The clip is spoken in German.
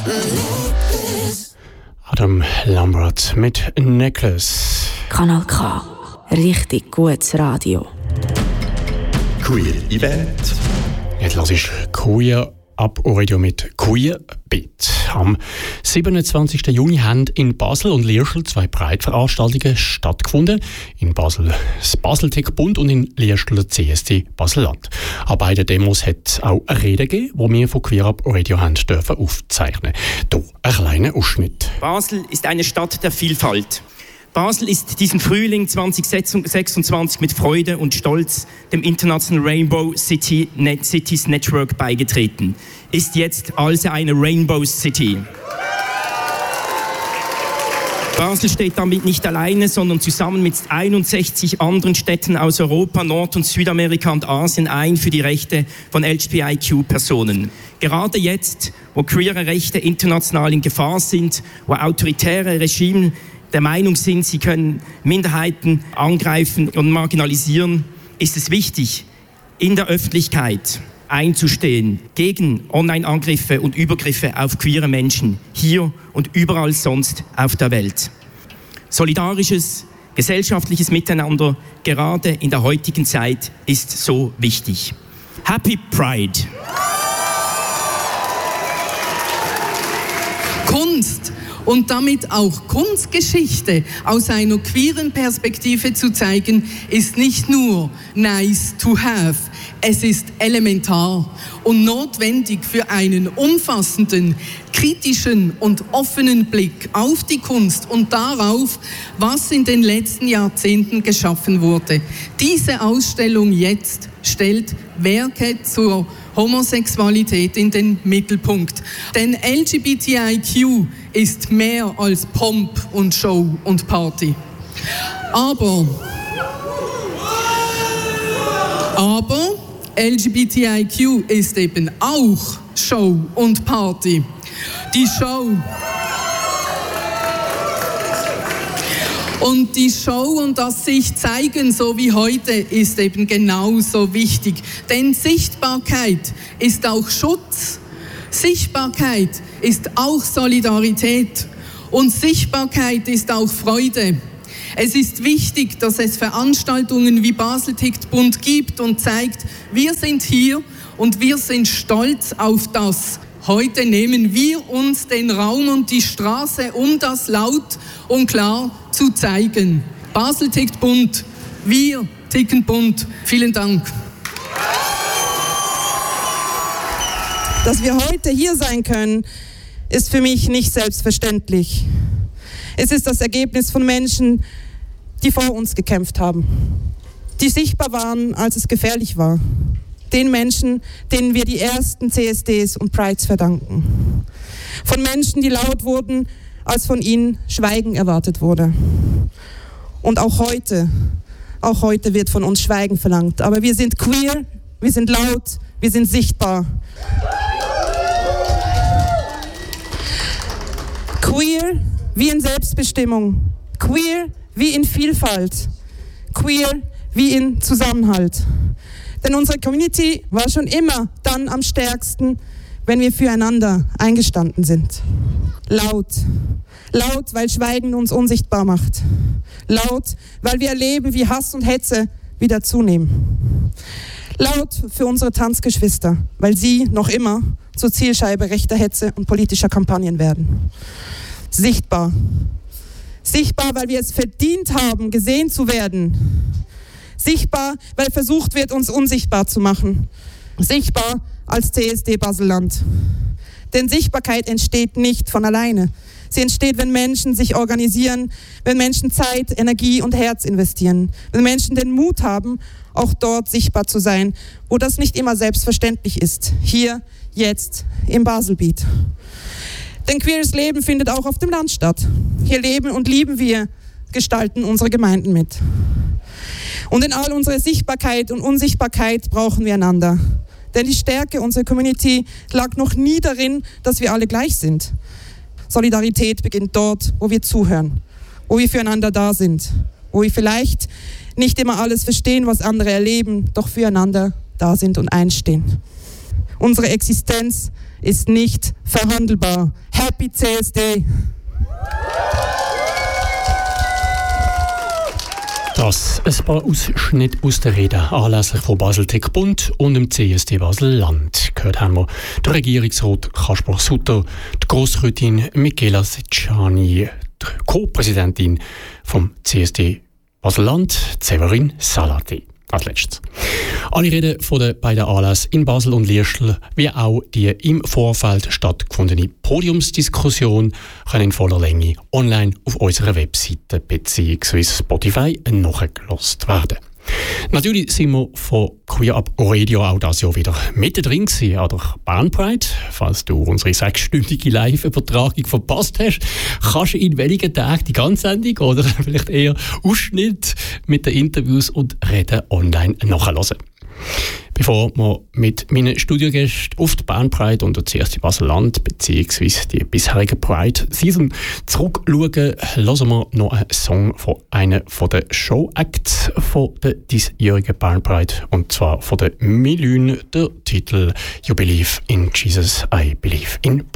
Adam Lambert mit Necklace. Kanal K. Richtig gutes Radio. Queer Event. Jetzt lasse ich Queer ab Radio mit Queer Bit. Am 27. Juni haben in Basel und Liestal 2 Breitveranstaltungen stattgefunden. In Basel das Baseltech-Bund und in Liestal der CSD Basel-Land. An beiden Demos hat es auch eine Rede gegeben, die wir von Queer Up Radio haben dürfen aufzeichnen. Hier ein kleiner Ausschnitt. Basel ist eine Stadt der Vielfalt. Basel ist diesen Frühling 2026 mit Freude und Stolz dem International Rainbow Cities Network beigetreten. Ist jetzt also eine Rainbow City. Basel steht damit nicht alleine, sondern zusammen mit 61 anderen Städten aus Europa, Nord- und Südamerika und Asien ein für die Rechte von LGBTIQ-Personen. Gerade jetzt, wo queere Rechte international in Gefahr sind, wo autoritäre Regime der Meinung sind, sie können Minderheiten angreifen und marginalisieren, ist es wichtig, in der Öffentlichkeit einzustehen gegen Online-Angriffe und Übergriffe auf queere Menschen, hier und überall sonst auf der Welt. Solidarisches, gesellschaftliches Miteinander, gerade in der heutigen Zeit, ist so wichtig. Happy Pride! Kunst und damit auch Kunstgeschichte aus einer queeren Perspektive zu zeigen, ist nicht nur nice to have, es ist elementar und notwendig für einen umfassenden, kritischen und offenen Blick auf die Kunst und darauf, was in den letzten Jahrzehnten geschaffen wurde. Diese Ausstellung jetzt stellt Werke zur Homosexualität in den Mittelpunkt. Denn LGBTIQ ist mehr als Pomp und Show und Party. Aber LGBTIQ ist eben auch Show und Party. Die Show und das sich zeigen, so wie heute, ist eben genauso wichtig. Denn Sichtbarkeit ist auch Schutz. Sichtbarkeit ist auch Solidarität. Und Sichtbarkeit ist auch Freude. Es ist wichtig, dass es Veranstaltungen wie Baseltech-Bund gibt und zeigt, wir sind hier und wir sind stolz auf das. Heute nehmen wir uns den Raum und die Straße, um das laut und klar zu zeigen. Baseltech-Bund, wir ticken bunt. Vielen Dank. Dass wir heute hier sein können, ist für mich nicht selbstverständlich. Es ist das Ergebnis von Menschen, die vor uns gekämpft haben, die sichtbar waren, als es gefährlich war. Den Menschen, denen wir die ersten CSDs und Prides verdanken. Von Menschen, die laut wurden, als von ihnen Schweigen erwartet wurde. Und auch heute wird von uns Schweigen verlangt. Aber wir sind queer, wir sind laut, wir sind sichtbar. Queer wie in Selbstbestimmung, queer wie in Vielfalt, queer wie in Zusammenhalt. Denn unsere Community war schon immer dann am stärksten, wenn wir füreinander eingestanden sind. Laut, weil Schweigen uns unsichtbar macht. Laut, weil wir erleben, wie Hass und Hetze wieder zunehmen. Laut für unsere Tanzgeschwister, weil sie noch immer zur Zielscheibe rechter Hetze und politischer Kampagnen werden. Sichtbar, weil wir es verdient haben, gesehen zu werden. Sichtbar, weil versucht wird, uns unsichtbar zu machen. Sichtbar als CSD Basel-Land. Denn Sichtbarkeit entsteht nicht von alleine. Sie entsteht, wenn Menschen sich organisieren, wenn Menschen Zeit, Energie und Herz investieren. Wenn Menschen den Mut haben, auch dort sichtbar zu sein, wo das nicht immer selbstverständlich ist. Hier, jetzt, im Baselbiet. Denn queeres Leben findet auch auf dem Land statt. Hier leben und lieben wir, gestalten unsere Gemeinden mit. Und in all unserer Sichtbarkeit und Unsichtbarkeit brauchen wir einander. Denn die Stärke unserer Community lag noch nie darin, dass wir alle gleich sind. Solidarität beginnt dort, wo wir zuhören, wo wir füreinander da sind, wo wir vielleicht nicht immer alles verstehen, was andere erleben, doch füreinander da sind und einstehen. Unsere Existenz ist nicht verhandelbar. Happy CSD! Das ein paar Ausschnitte aus der Rede anlässlich von Baseltec Bund und dem CSD Basel-Land. Gehört haben wir den Regierungsrat Kaspar Sutter, die Grossrätin Michela Secciani, die Co-Präsidentin vom CSD Basel-Land, Severin Salati. Als letztes. Alle Reden von den beiden Anlässen in Basel und Liestal, wie auch die im Vorfeld stattgefundene Podiumsdiskussion, können in voller Länge online auf unserer Webseite bzw. Spotify nachgelost werden. Natürlich sind wir von Queer Up Radio auch dieses Jahr wieder mittendrin gewesen an der Bandbreite. Falls du unsere 6-stündige Live-Übertragung verpasst hast, kannst du in wenigen Tagen die ganze Sendung oder vielleicht eher Ausschnitt mit den Interviews und Reden online nachhören. Bevor wir mit meinen Studiogästen auf die Bandbreite und der CSD Basel-Land bzw. die bisherige Pride-Season zurückschauen, hören wir noch einen Song von einem der Show-Acts der diesjährigen Bandbreite, und zwar von der Milune, der Titel «You Believe in Jesus, I Believe in Pride».